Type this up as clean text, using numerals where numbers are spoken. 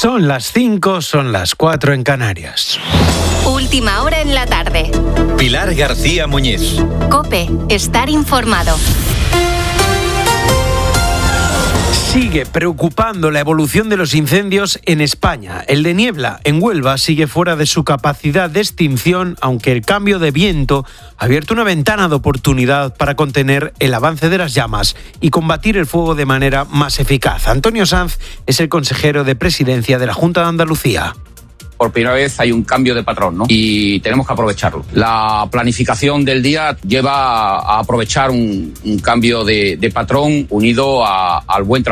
Son las 5, son las 4 en Canarias. Última hora en la tarde. Pilar García Muñiz. COPE, estar informado. Sigue preocupando la evolución de los incendios en España. El de Niebla, en Huelva, sigue fuera de su capacidad de extinción, aunque el cambio de viento ha abierto una ventana de oportunidad para contener el avance de las llamas y combatir el fuego de manera más eficaz. Antonio Sanz es el consejero de Presidencia de la Junta de Andalucía. Por primera vez hay un cambio de patrón, ¿no? Y tenemos que aprovecharlo. La planificación del día lleva a aprovechar un cambio de patrón unido al buen trabajo